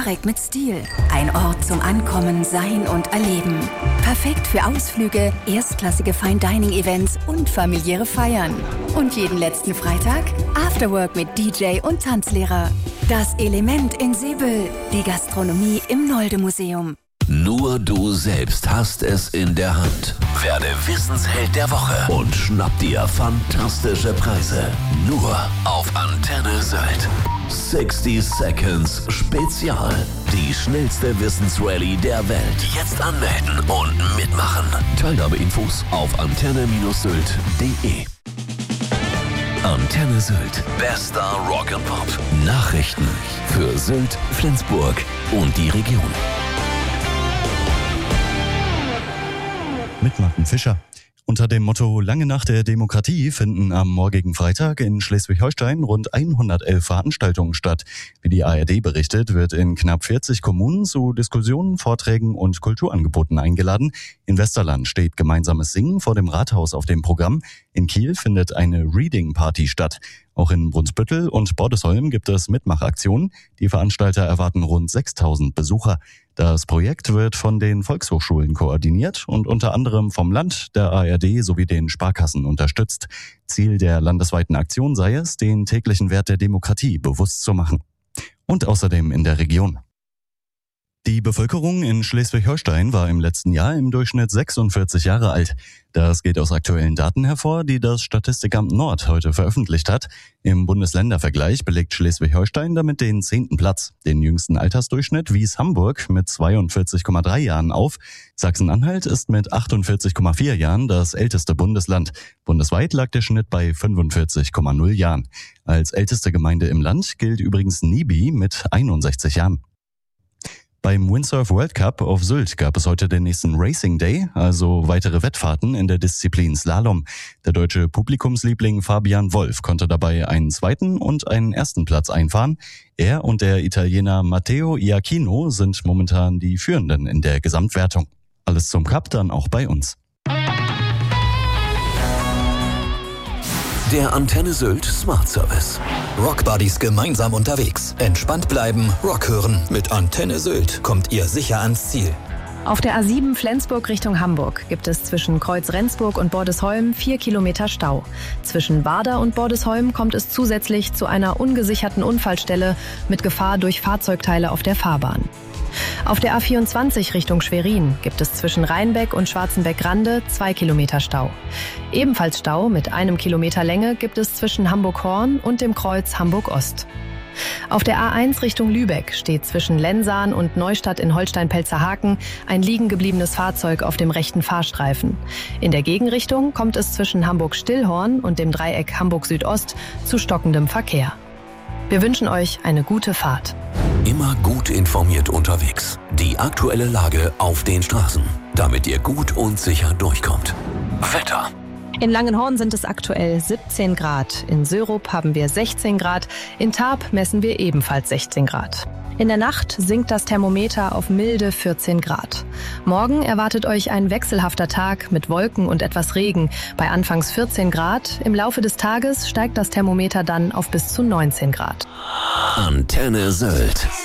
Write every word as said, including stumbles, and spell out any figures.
Tarek mit Stil. Ein Ort zum Ankommen, Sein und Erleben. Perfekt für Ausflüge, erstklassige Fine-Dining-Events und familiäre Feiern. Und jeden letzten Freitag Afterwork mit D J und Tanzlehrer. Das Element in Seebüll. Die Gastronomie im Nolde-Museum. Nur du selbst hast es in der Hand. Werde Wissensheld der Woche und schnapp dir fantastische Preise. Nur auf Antenne Sylt. sechzig Seconds Spezial. Die schnellste Wissensrallye der Welt. Jetzt anmelden und mitmachen. Teilnahmeinfos auf antenne sylt punkt de. Antenne Sylt. Bester Rock'n'Pop. Nachrichten für Sylt, Flensburg und die Region. Mit Martin Fischer. Unter dem Motto Lange Nacht der Demokratie finden am morgigen Freitag in Schleswig-Holstein rund hundertelf Veranstaltungen statt. Wie die A R D berichtet, wird in knapp vierzig Kommunen zu Diskussionen, Vorträgen und Kulturangeboten eingeladen. In Westerland steht gemeinsames Singen vor dem Rathaus auf dem Programm. In Kiel findet eine Reading Party statt. Auch in Brunsbüttel und Bordesholm gibt es Mitmachaktionen. Die Veranstalter erwarten rund sechstausend Besucher. Das Projekt wird von den Volkshochschulen koordiniert und unter anderem vom Land, der A R D sowie den Sparkassen unterstützt. Ziel der landesweiten Aktion sei es, den täglichen Wert der Demokratie bewusst zu machen. Und außerdem in der Region. Die Bevölkerung in Schleswig-Holstein war im letzten Jahr im Durchschnitt sechsundvierzig Jahre alt. Das geht aus aktuellen Daten hervor, die das Statistikamt Nord heute veröffentlicht hat. Im Bundesländervergleich belegt Schleswig-Holstein damit den zehnten Platz. Den jüngsten Altersdurchschnitt wies Hamburg mit zweiundvierzig Komma drei Jahren auf. Sachsen-Anhalt ist mit achtundvierzig Komma vier Jahren das älteste Bundesland. Bundesweit lag der Schnitt bei fünfundvierzig Komma null Jahren. Als älteste Gemeinde im Land gilt übrigens Nibi mit einundsechzig Jahren. Beim Windsurf World Cup auf Sylt gab es heute den nächsten Racing Day, also weitere Wettfahrten in der Disziplin Slalom. Der deutsche Publikumsliebling Fabian Wolf konnte dabei einen zweiten und einen ersten Platz einfahren. Er und der Italiener Matteo Iachino sind momentan die Führenden in der Gesamtwertung. Alles zum Cup dann auch bei uns. Der Antenne Sylt Smart Service. Rockbuddies gemeinsam unterwegs. Entspannt bleiben, Rock hören. Mit Antenne Sylt kommt ihr sicher ans Ziel. Auf der A sieben Flensburg Richtung Hamburg gibt es zwischen Kreuz Rendsburg und Bordesholm vier Kilometer Stau. Zwischen Warder und Bordesholm kommt es zusätzlich zu einer ungesicherten Unfallstelle mit Gefahr durch Fahrzeugteile auf der Fahrbahn. Auf der A vierundzwanzig Richtung Schwerin gibt es zwischen Rheinbeck und Schwarzenbeck-Rande zwei Kilometer Stau. Ebenfalls Stau mit einem Kilometer Länge gibt es zwischen Hamburg-Horn und dem Kreuz Hamburg-Ost. Auf der A eins Richtung Lübeck steht zwischen Lensahn und Neustadt in Holstein-Pelzerhaken ein liegen gebliebenes Fahrzeug auf dem rechten Fahrstreifen. In der Gegenrichtung kommt es zwischen Hamburg-Stillhorn und dem Dreieck Hamburg-Südost zu stockendem Verkehr. Wir wünschen euch eine gute Fahrt. Immer gut informiert unterwegs. Die aktuelle Lage auf den Straßen, damit ihr gut und sicher durchkommt. Wetter. In Langenhorn sind es aktuell siebzehn Grad. In Sörup haben wir sechzehn Grad. In Tarp messen wir ebenfalls sechzehn Grad. In der Nacht sinkt das Thermometer auf milde vierzehn Grad. Morgen erwartet euch ein wechselhafter Tag mit Wolken und etwas Regen. Bei anfangs vierzehn Grad. Im Laufe des Tages steigt das Thermometer dann auf bis zu neunzehn Grad. Antenne Sylt.